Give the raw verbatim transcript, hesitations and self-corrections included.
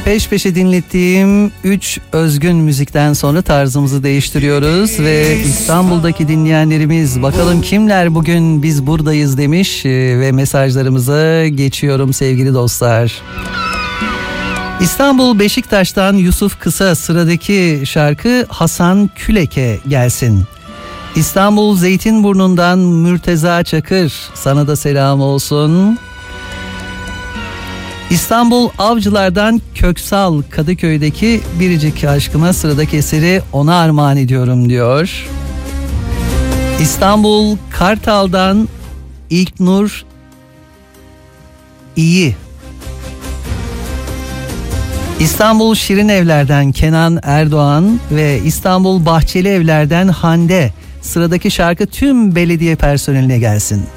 peş peşe dinlettiğim üç özgün müzikten sonra tarzımızı değiştiriyoruz ve İstanbul'daki dinleyenlerimiz bakalım kimler bugün biz buradayız demiş ve mesajlarımıza geçiyorum sevgili dostlar. İstanbul Beşiktaş'tan Yusuf Kısa, sıradaki şarkı Hasan Külek'e gelsin. İstanbul Zeytinburnu'ndan Mürteza Çakır, sana da selam olsun. İstanbul Avcılar'dan Köksal, Kadıköy'deki biricik aşkıma sıradaki eseri ona armağan ediyorum diyor. İstanbul Kartal'dan İlknur İyi. İstanbul Şirinevler'den Kenan Erdoğan ve İstanbul Bahçelievler'den Hande, sıradaki şarkı tüm belediye personeline gelsin.